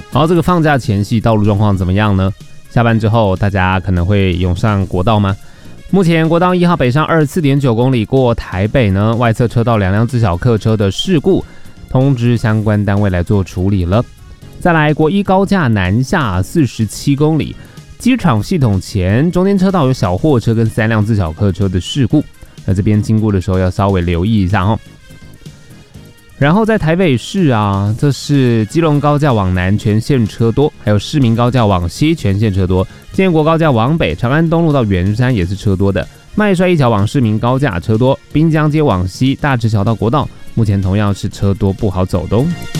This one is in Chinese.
然后这个放假前夕道路状况怎么样呢？下班之后大家可能会涌上国道吗？目前国道1号北上24.9公里过台北呢，外侧车道2辆自小客车的事故，通知相关单位来做处理了。再来国一高架南下47公里，机场系统前中间车道有小货车跟3辆自小客车的事故，那这边经过的时候要稍微留意一下哦。然后在台北市啊，这是基隆高架往南全线车多，还有市民高架往西全线车多，建国高架往北长安东路到圆山也是车多的，麦帅一桥往市民高架车多，滨江街往西大直桥到国道目前同样是车多不好走的哦。